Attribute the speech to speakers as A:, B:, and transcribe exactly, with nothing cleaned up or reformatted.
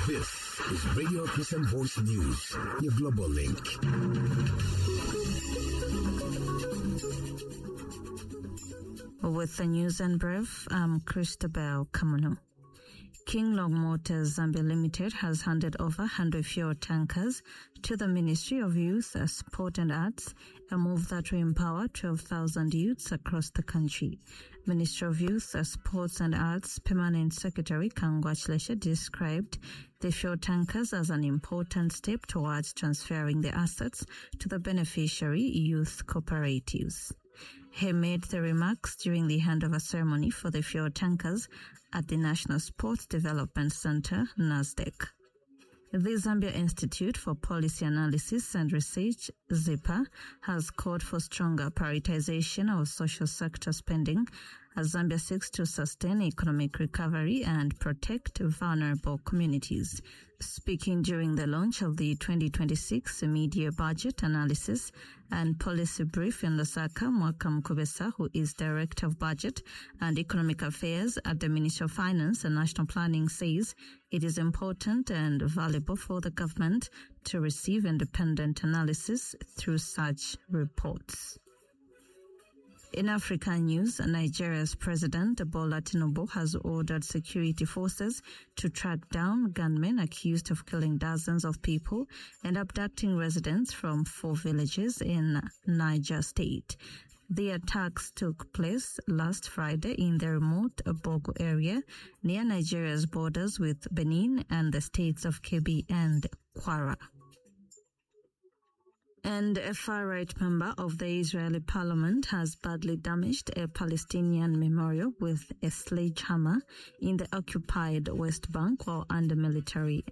A: This is Radio Christian Voice News, your global link.
B: With the news and brief, I'm Christabel Kamuno. King Long Motors Zambia Limited has handed over one hundred fuel tankers to the Ministry of Youth, Sport and Arts, a move that will empower twelve thousand youths across the country. Ministry of Youth, Sports and Arts Permanent Secretary Kangwa Chileshe described the fuel tankers as an important step towards transferring the assets to the beneficiary youth cooperatives. He made the remarks during the handover ceremony for the fuel tankers at the National Sports Development Center, NASDEC. The Zambia Institute for Policy Analysis and Research, ZIPA, has called for stronger prioritization of social sector spending as Zambia seeks to sustain economic recovery and protect vulnerable communities. Speaking during the launch of the twenty twenty-six Media Budget Analysis and Policy Brief in Lusaka, Mwaka Mkubesa, who is Director of Budget and Economic Affairs at the Ministry of Finance and National Planning, says it is important and valuable for the government to receive independent analysis through such reports. In African news, Nigeria's President Bola Tinubu has ordered security forces to track down gunmen accused of killing dozens of people and abducting residents from four villages in Niger State. The attacks took place last Friday in the remote Bogo area near Nigeria's borders with Benin and the states of Kebbi and Kwara. And a far-right member of the Israeli parliament has badly damaged a Palestinian memorial with a sledgehammer in the occupied West Bank while under military